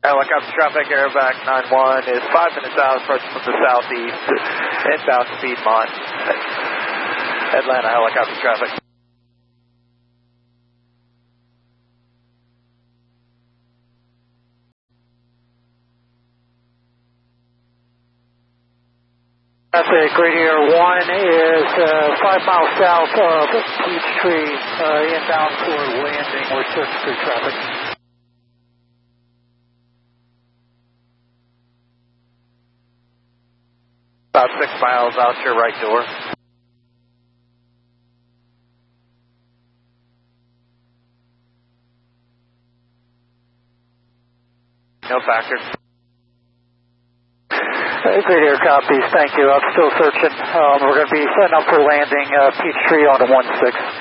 Helicopter traffic, airback 91 is 5 minutes out, approaching from the southeast, inbound to Piedmont. Atlanta helicopter traffic. Traffic, Radiator 1 is 5 miles south of Peachtree, inbound for landing. We're searching through traffic. About 6 miles out your right door. No factor. Great Air copies, thank you. I'm still searching. We're going to be setting up for landing Peachtree on the 16.